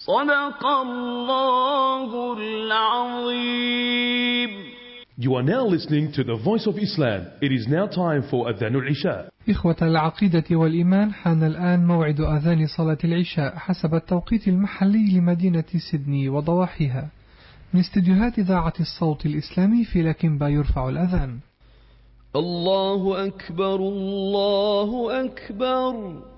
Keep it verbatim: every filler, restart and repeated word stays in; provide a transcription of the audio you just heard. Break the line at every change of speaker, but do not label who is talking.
صدق الله العظيم.
You are now listening to the Voice of Islam. It is now time for Adhan al-Isha.
إخوة العقيدة والإيمان، حان الآن موعد أذان صلاة العشاء حسب التوقيت المحلي لمدينة سيدني وضواحيها. من استديوهات إذاعة الصوت الإسلامي في لكنبا يرفع الأذان.
الله أكبر الله أكبر.